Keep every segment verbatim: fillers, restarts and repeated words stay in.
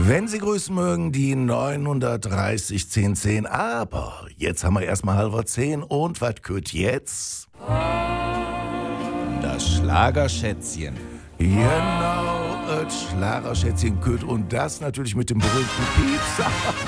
Wenn Sie grüßen mögen, die neunhundertdreißig zehn zehn, aber jetzt haben wir erstmal halber zehn und was kürt jetzt? Das Schlagerschätzchen. Genau, das Schlagerschätzchen kürt und das natürlich mit dem berühmten Pieps.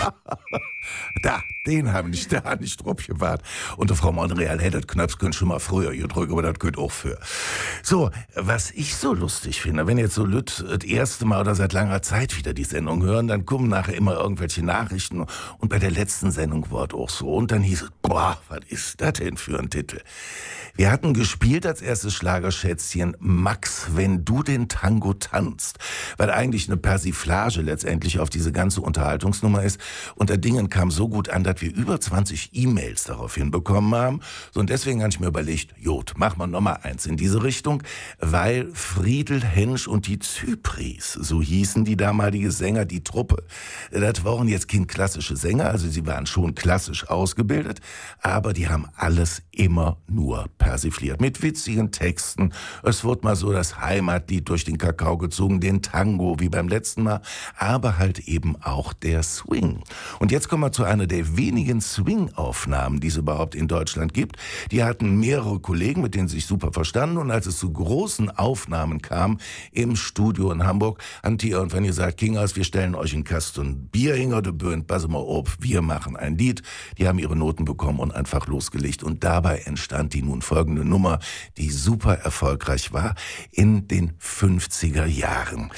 Da, den haben ich da nicht drauf gewahrt. Und der Frau Monreal hätte das Knöpfchen schon mal früher gedrückt, aber das gehört auch für. So, was ich so lustig finde, wenn jetzt so Lüt das erste Mal oder seit langer Zeit wieder die Sendung hören, dann kommen nachher immer irgendwelche Nachrichten und bei der letzten Sendung war es auch so. Und dann hieß es, boah, was ist das denn für ein Titel? Wir hatten gespielt als erstes Schlagerschätzchen Max, wenn du den Tango tanzt, weil eigentlich eine Persiflage letztendlich auf diese ganze Unterhaltungsnummer ist. Und der Dingen kam so gut an, dass wir über zwanzig E-Mails darauf hinbekommen haben. So, und deswegen habe ich mir überlegt, Jod, mach mal Nummer eins in diese Richtung, weil Friedel Hensch und die Zypris, so hießen die damalige Sänger, die Truppe, das waren jetzt keine klassische Sänger, also sie waren schon klassisch ausgebildet, aber die haben alles immer nur persifliert, mit witzigen Texten. Es wurde mal so das Heimatlied durch den Kakao gezogen, den Tango, wie beim letzten Mal, aber halt eben auch der Swing. Und jetzt kommen wir zu einer der wenigen Swing-Aufnahmen, die es überhaupt in Deutschland gibt. Die hatten mehrere Kollegen, mit denen sie sich super verstanden, und als es zu großen Aufnahmen kam, im Studio in Hamburg, haben die irgendwann gesagt, Kingers, wir stellen euch einen Kasten Bier hinter de Böen, pass mal auf, wir machen ein Lied. Die haben ihre Noten bekommen und einfach losgelegt. Und dabei entstand die nun folgende Nummer, die super erfolgreich war in den fünfziger Jahren.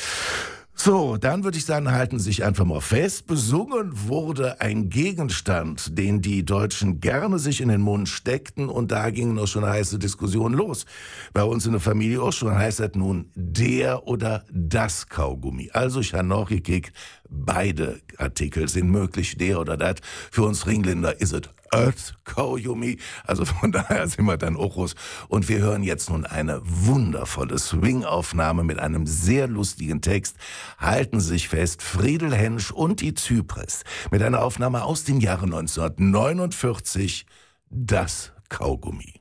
So, dann würde ich sagen, halten Sie sich einfach mal fest. Besungen wurde ein Gegenstand, den die Deutschen gerne sich in den Mund steckten, und da gingen noch schon heiße Diskussionen los. Bei uns in der Familie auch schon heißt das nun der oder das Kaugummi. Also ich habe noch gekickt, beide Artikel sind möglich, der oder das. Für uns Ringländer ist es Öt Kaugummi, also von daher sind wir dann auch raus. Und wir hören jetzt nun eine wundervolle Swing-Aufnahme mit einem sehr lustigen Text. Halten Sie sich fest, Friedel Hensch und die Zypris mit einer Aufnahme aus dem Jahre neunzehnhundertneunundvierzig, das Kaugummi.